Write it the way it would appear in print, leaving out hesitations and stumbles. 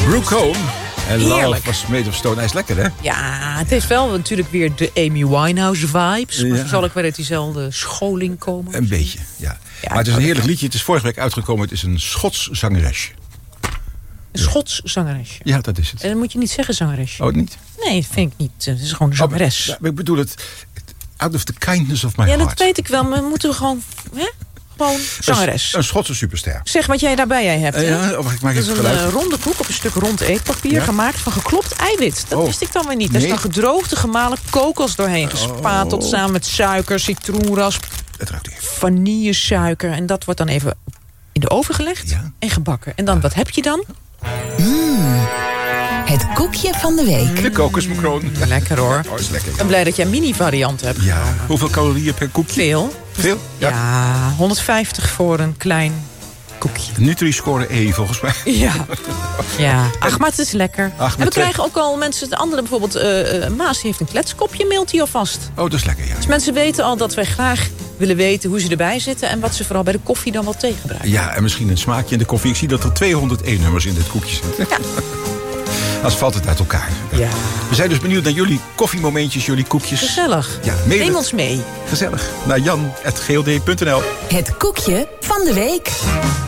Brooke Home. En Heerlijk. Love was Made of Stone. Hij is lekker, hè? Ja, het heeft wel natuurlijk weer de Amy Winehouse vibes. Maar Ja. zal ik weer uit diezelfde scholing komen? Een beetje, ja. Maar het is een heerlijk liedje. Het is vorige week uitgekomen. Het is een Schots zangeresje. Een Schots zangeresje. Ja, dat is het. En dan moet je niet zeggen zangeresje. Oh, niet? Nee, dat vind ik niet. Het is gewoon een zangeres. Ja, maar ik bedoel het. Out of the kindness of my Ja, heart. dat weet ik wel. Maar we moeten gewoon... Hè? Gewoon zangeres. Een Schotse superster. Zeg wat jij daarbij hebt. Hè? Ja, of ik maak Dat even is een geluid. ronde koek op een stuk rond eetpapier... Ja? gemaakt van geklopt eiwit. Dat wist ik dan weer niet. Daar is Nee. dan gedroogde gemalen kokos doorheen gespateld... samen met suiker, citroenrasp, Het ruikt even. vanillesuiker. En dat wordt dan even in de oven gelegd Ja. en gebakken. En dan, wat heb je dan? Het koekje van de week. De kokosmacroon. Lekker hoor. Oh, is lekker. Ik ben blij dat jij een mini-variant hebt Ja. genomen. Hoeveel calorieën per koekje? Veel. Veel? Ja, 150 voor een klein koekje. Nutri-score E, volgens mij. Ja. Ja. Ach, maar het is lekker. Ach, En we met krijgen ook al mensen, de andere bijvoorbeeld... Maas heeft een kletskopje, mailt hij alvast. Oh, dat is lekker, ja. Dus mensen weten al dat wij graag willen weten hoe ze erbij zitten... en wat ze vooral bij de koffie dan wel tegenbrengen. Ja, en misschien een smaakje in de koffie. Ik zie dat er 201 nummers in dit koekje zitten. Ja. Als valt het uit elkaar. Ja. We zijn dus benieuwd naar jullie koffiemomentjes, jullie koekjes. Gezellig. Ja, mail Neem het. ons mee. Gezellig. Naar jan@gld.nl. Het koekje van de week.